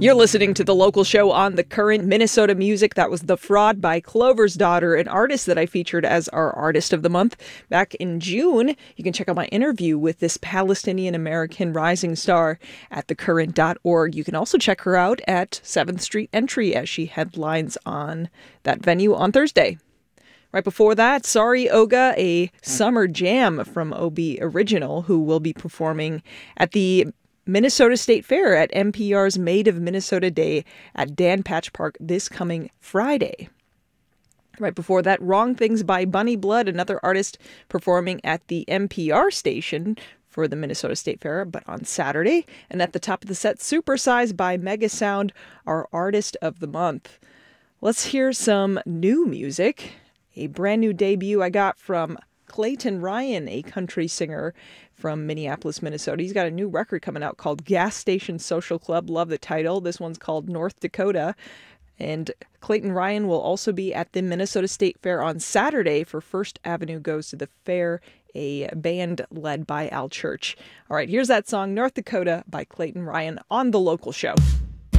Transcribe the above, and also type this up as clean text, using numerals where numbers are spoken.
You're listening to The Local Show on The Current Minnesota Music. That was The Fraud by Clover's Daughter, an artist that I featured as our Artist of the Month back in June. You can check out my interview with this Palestinian-American rising star at thecurrent.org. You can also check her out at 7th Street Entry as she headlines on that venue on Thursday. Right before that, Sorry Oga, a summer jam from OB Original, who will be performing at the Minnesota State Fair at NPR's Made of Minnesota Day at Dan Patch Park this coming Friday. Right before that, Wrong Things by Bunny Blood, another artist performing at the NPR station for the Minnesota State Fair, but on Saturday. And at the top of the set, Supersize by Mega Sound, our Artist of the Month. Let's hear some new music. A brand new debut I got from Clayton Ryan, a country singer from Minneapolis, Minnesota. He's got a new record coming out called Gas Station Social Club. Love the title. This one's called North Dakota. And Clayton Ryan will also be at the Minnesota State Fair on Saturday for First Avenue Goes to the Fair, a band led by Al Church. All right, here's that song, North Dakota by Clayton Ryan on The Local Show.